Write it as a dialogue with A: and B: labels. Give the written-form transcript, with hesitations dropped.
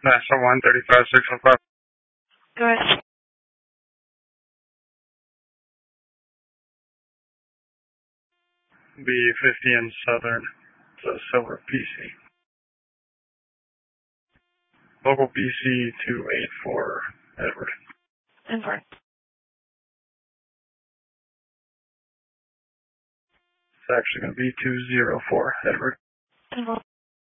A: NASA 135605.
B: Go ahead.
A: B50 in Southern, it's a Silver PC. Local BC 284, Edward.
B: Edward.
A: It's actually going to be 204, Edward.
B: Edward.